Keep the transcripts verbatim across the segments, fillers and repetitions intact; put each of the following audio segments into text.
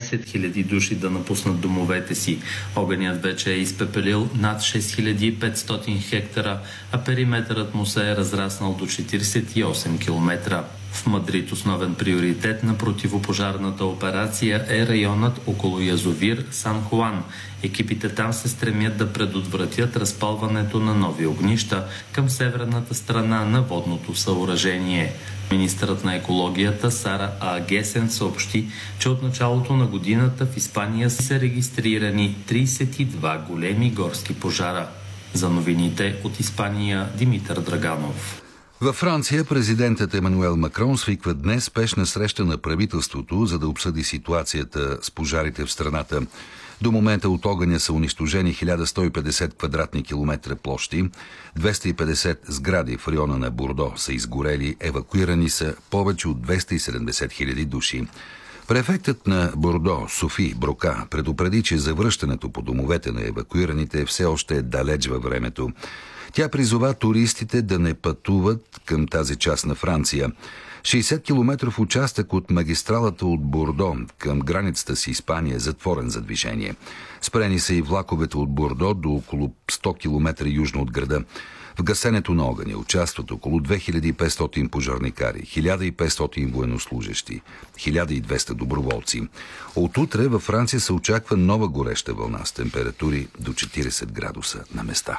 двайсет хиляди души да напуснат домовете си. Огънят вече е изпепелил над шест хиляди и петстотин хектара, а периметърът му се е разраснал до четирийсет и осем километра. В Мадрид основен приоритет на противопожарната операция е районът около язовир Сан Хуан. Екипите там се стремят да предотвратят разпалването на нови огнища към северната страна на водното съоръжение. Министърът на екологията Сара Агесен съобщи, че от началото на годината в Испания са регистрирани трийсет и два големи горски пожара. За новините от Испания Димитър Драганов. Във Франция президентът Емануел Макрон свиква днес спешна среща на правителството, за да обсъди ситуацията с пожарите в страната. До момента от огъня са унищожени хиляда сто и петдесет квадратни километра площи, двеста и петдесет сгради в района на Бордо са изгорели, евакуирани са повече от двеста и седемдесет хиляди души. Префектът на Бордо, Софи Брока, предупреди, че завръщането по домовете на евакуираните все още е далеч във времето. Тя призова туристите да не пътуват към тази част на Франция. шейсет километров участък от магистралата от Бордо към границата с Испания е затворен за движение. Спрени са и влаковете от Бордо до около сто километра южно от града. В гасенето на огъня участват около две хиляди и петстотин пожарникари, хиляда и петстотин военнослужещи, хиляда и двеста доброволци. От утре във Франция се очаква нова гореща вълна с температури до четирийсет градуса на места.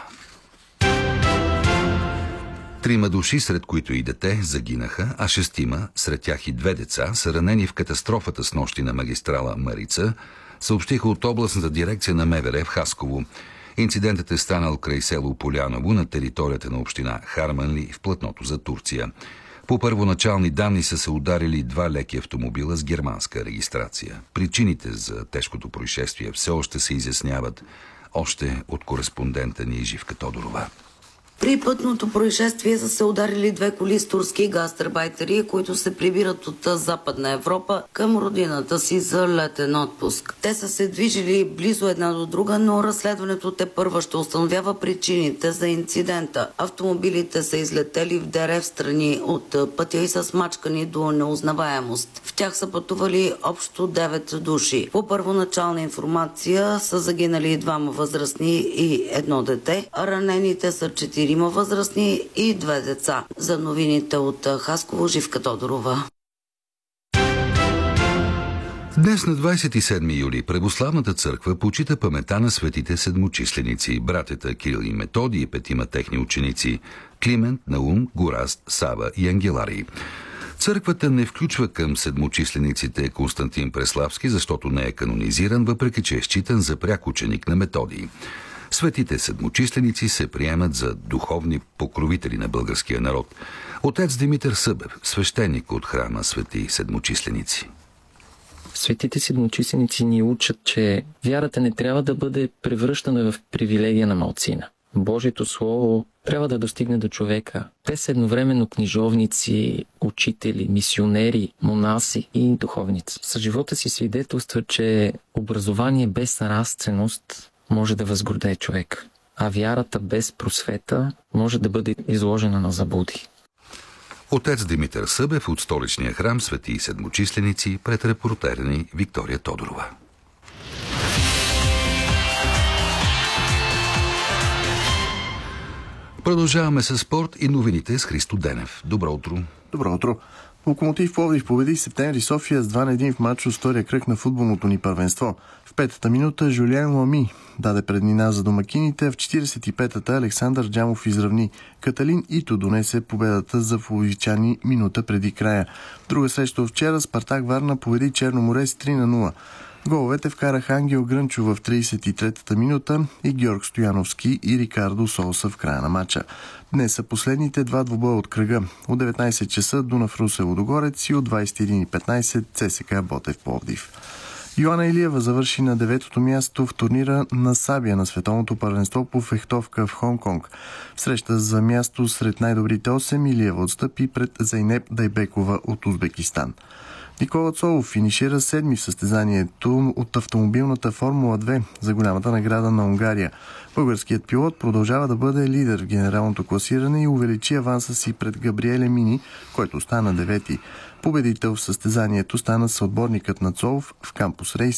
Трима души, сред които и дете, загинаха, а шестима, сред тях и две деца, са ранени в катастрофата с нощи на магистрала Марица, съобщиха от областната дирекция на МВР в Хасково. Инцидентът е станал край село Поляново на територията на община Харманли в платното за Турция. По първоначални данни са се ударили два леки автомобила с германска регистрация. Причините за тежкото происшествие все още се изясняват. Още от кореспондента ни Живка Тодорова. При пътното происшествие са се ударили две коли с турски гастарбайтери, които се прибират от Западна Европа към родината си за летен отпуск. Те са се движили близо една до друга, но разследването тепърва ще установява причините за инцидента. Автомобилите са излетели в дере в страни от пътя и са смачкани до неузнаваемост. В тях са пътували общо девет души. По първоначална информация са загинали двама възрастни и едно дете, а ранените са четири има възрастни и две деца. За новините от Хасково, Живка Тодорова. Днес на двайсет и седми юли Православната църква почита паметта на светите седмочисленици, братята Кирил и Методий и петима техни ученици – Климент, Наум, Гораст, Сава и Ангеларий. Църквата не включва към седмочислениците Константин Преславски, защото не е канонизиран, въпреки че е считан за пряк ученик на Методий. Светите седмочисленици се приемат за духовни покровители на българския народ. Отец Димитър Събев, свещеник от храма Свети седмочисленици. Светите седмочисленици ни учат, че вярата не трябва да бъде превръщана в привилегия на малцина. Божието Слово трябва да достигне до човека. Те са едновременно книжовници, учители, мисионери, монаси и духовници. С живота си свидетелства, че образование без нравственост може да възгордее човек, а вярата без просвета може да бъде изложена на заблуди. Отец Димитър Събев от столичния храм Свети седмочисленици пред репортера ни Виктория Тодорова. Продължаваме с спорт и новините с Христо Денев. Добро утро! Добро утро! Локомотив Пловдив победи Септември София с два на един в матч от втория кръг на футболното ни първенство. В петата минута Жулиен Лами даде преднина за домакините, в четиридесет и петата Александър Джамов изравни. Каталин Ито донесе победата за пловдивчани минута преди края. Друга среща вчера Спартак Варна победи Черноморе с три на нула. Головете вкараха Ангел Грънчо в тридесет и третата минута и Георг Стояновски и Рикардо Солса в края на матча. Днес са последните два двубоя от кръга. От деветнайсет часа Дунав Русе Лудогорец и от двайсет и един и петнайсет ЦСКА Ботев Пловдив. Йоана Илиева завърши на деветото място в турнира на Сабия на световното първенство по фехтовка в Хонг-Конг. В среща за място сред най-добрите осем Илиева отстъпи пред Зайнеп Дайбекова от Узбекистан. Никола Цолов финишира седми в състезанието от автомобилната Формула две за голямата награда на Унгария. Българският пилот продължава да бъде лидер в генералното класиране и увеличи аванса си пред Габриеле Мини, който стана девети. Победител в състезанието стана съотборникът на Цолов в Кампус Рейс